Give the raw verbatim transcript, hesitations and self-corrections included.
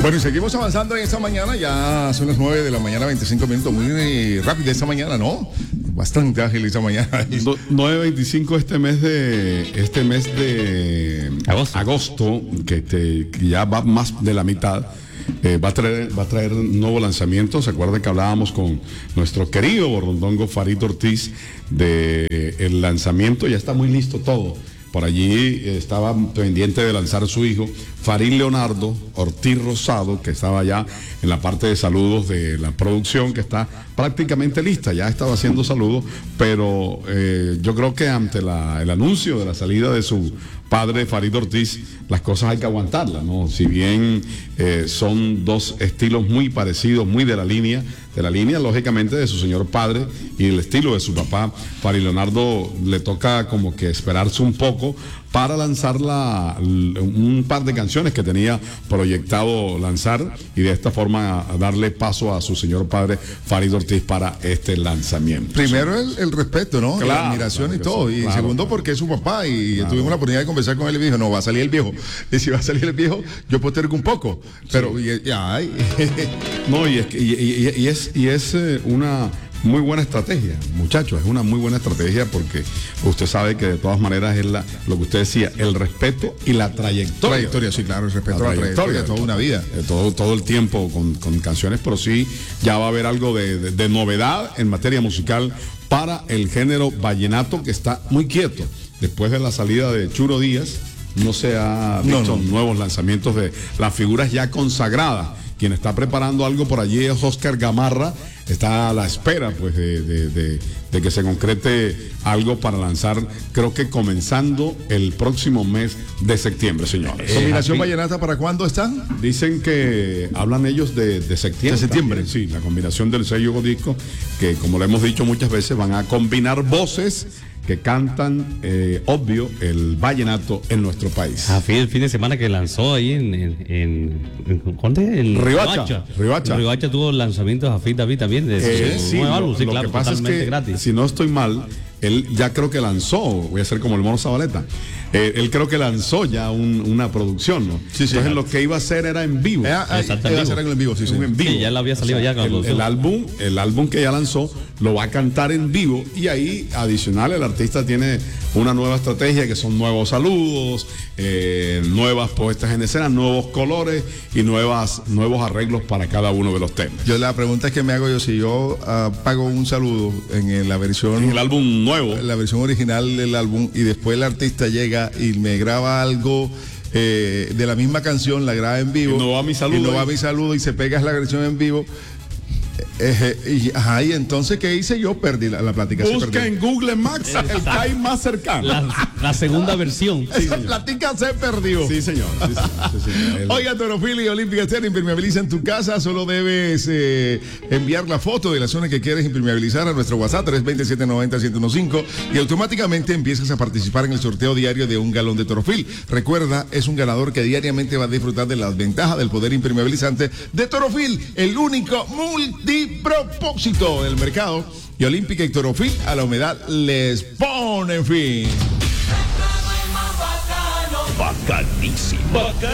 Bueno, y seguimos avanzando en esta mañana, ya son las nueve de la mañana, veinticinco minutos, muy rápida esta mañana, ¿no? Bastante ágil esta mañana. nueve veinticinco este mes de este mes de agosto, agosto que, te, que ya va más de la mitad. Eh, va a traer va a traer un nuevo lanzamiento. Se acuerdan que hablábamos con nuestro querido borrondongo Farid Ortiz de eh, el lanzamiento. Ya está muy listo todo. Por allí eh, estaba pendiente de lanzar su hijo Farid Leonardo Ortiz Rosado, que estaba ya en la parte de saludos de la producción, que está prácticamente lista. Ya estaba haciendo saludos, pero eh, yo creo que ante la, el anuncio de la salida de su padre Farid Ortiz, las cosas hay que aguantarlas, ¿no? Si bien eh, son dos estilos muy parecidos, muy de la línea, de la línea, lógicamente, de su señor padre y el estilo de su papá, Farid Leonardo le toca como que esperarse un poco para lanzar la, un par de canciones que tenía proyectado lanzar y de esta forma darle paso a su señor padre Farid Ortiz para este lanzamiento. Primero el, el respeto, ¿no? Claro, la admiración claro y todo. Sí, y claro, segundo, claro. porque es su papá y Claro. tuvimos la oportunidad de conversar con él y me dijo, no, va a salir el viejo. Y si va a salir el viejo, yo postergo un poco. Pero, sí. y, y, ay. No, y es, que, y, y, y es, y es eh, una muy buena estrategia, muchachos, es una muy buena estrategia porque usted sabe que de todas maneras es la, lo que usted decía, el respeto y la trayectoria. Trayectoria, sí, claro, el respeto la a la trayectoria, toda una vida. Eh, todo, todo el tiempo con, con canciones, pero sí ya va a haber algo de, de, de novedad en materia musical para el género vallenato, que está muy quieto. Después de la salida de Churo Díaz, no se ha visto no, no. nuevos lanzamientos de las figuras ya consagradas. Quien está preparando algo por allí es Oscar Gamarra. Está a la espera, pues, de, de, de, de que se concrete algo para lanzar, creo que comenzando el próximo mes de septiembre, señores. Eh, ¿Combinación vallenata para cuándo están? Dicen que hablan ellos de, de septiembre. De septiembre. También, sí, la combinación del sello disco, que como lo hemos dicho muchas veces, van a combinar voces que cantan, eh, obvio, el vallenato en nuestro país. Ah, el fin de semana que lanzó ahí en... en, en, en ¿dónde? En Riohacha. Riohacha. Riohacha tuvo lanzamientos a Fit David también de Eh, su sí, nuevo lo, álbum, sí, lo claro, que pasa es que, gratis. si no estoy mal, él ya creo que lanzó, voy a hacer como el Mono Zabaleta, eh, él creo que lanzó ya un, una producción, ¿no? Sí, sí, Entonces claro. lo que iba a hacer era en vivo. Eh, ah, Exacto, eh, en hacer vivo. algo en vivo, sí, sí. Un en vivo. Sí, ya le había salido O sea, ya con el, los- el álbum, el álbum que ya lanzó lo va a cantar en vivo y ahí adicional el artista tiene una nueva estrategia que son nuevos saludos, eh, nuevas puestas en escena, nuevos colores y nuevas nuevos arreglos para cada uno de los temas. Yo la pregunta es que me hago yo, si yo uh, pago un saludo en, en la versión... En el álbum nuevo. La versión original del álbum y después el artista llega y me graba algo eh, de la misma canción, la graba en vivo. Y no va mi saludo Y no va ahí. mi saludo y se pega la versión en vivo. Eh, eh, y, ajá, y entonces, ¿qué hice yo? Perdí la, la plática. se Busca perdió. en Google Maps el país más cercano. La, la segunda versión. Sí, Esa señor. plática se perdió. Sí, señor. Sí, señor. Sí, señor. El- Oiga, Torofil y Olímpica Estéreo impermeabiliza en tu casa. Solo debes eh, enviar la foto de la zona que quieres impermeabilizar a nuestro WhatsApp tres dos siete nueve cero uno cinco y automáticamente empiezas a participar en el sorteo diario de un galón de Torofil. Recuerda, es un ganador que diariamente va a disfrutar de las ventajas del poder impermeabilizante de Torofil, el único multipropósito del mercado. Y Olímpica y Torofil a la humedad les pone fin. Bacanísimo.